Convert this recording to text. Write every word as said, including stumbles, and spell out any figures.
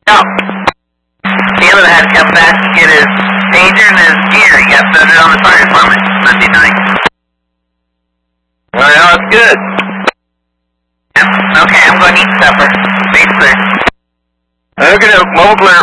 No. Taylor had to come back and get his pager and his gear. He got started on the fire department Monday night. Well, that's good. Yep. Okay, I'm going to eat supper. Base clear. Okay, mobile clear.